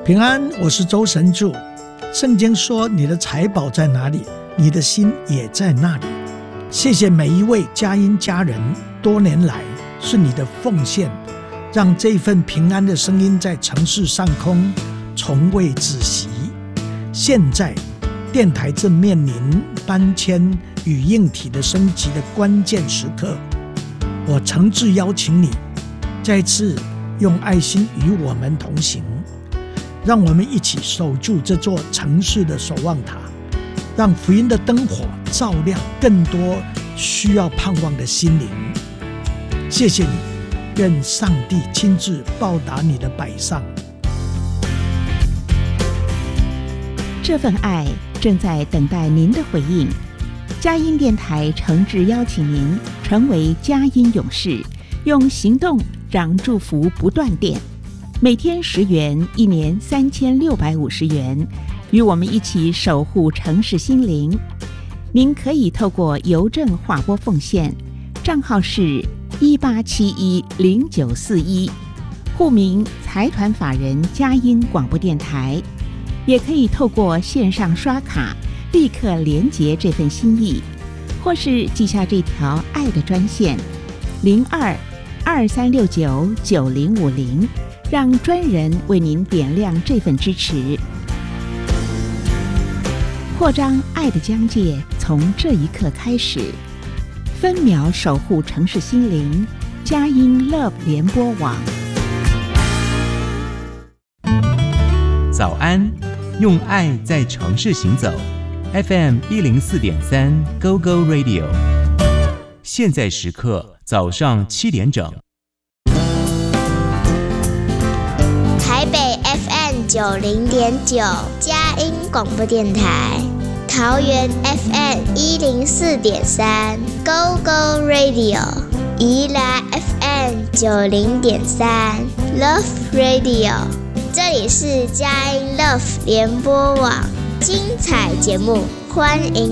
平安，我是周神助。圣经说，你的财宝在哪里，你的心也在那里。谢谢每一位佳音家人，多年来是你的奉献，让这份平安的声音在城市上空从未止息。现在电台正面临搬迁与硬体的升级的关键时刻，我诚挚邀请你再次用爱心与我们同行，让我们一起守住这座城市的守望塔，让福音的灯火照亮更多需要盼望的心灵。谢谢你，愿上帝亲自报答你的摆上。 这份爱正在等待您的回应。佳音电台诚挚邀请您成为佳音勇士，用行动让祝福不断电。每天10元，一年3650元，与我们一起守护城市心灵。您可以透过邮政划拨奉献，账号是18710941，户名财团法人佳音广播电台。也可以透过线上刷卡立刻连结这份心意，或是记下这条爱的专线0223699050，让专人为您点亮这份支持。扩张爱的疆界从这一刻开始，分秒守护城市心灵，佳音 Love 联播网。 早安，用爱在城市行走。FM 104.3 Go Go Radio， 现在时刻早上7点整。 台北 FM 90.9佳音广播电台，桃园 FM 104.3 Go Go Radio， 宜兰 FM 90.3 Love Radio。这里是佳音 Love 联播网，精彩节目，欢迎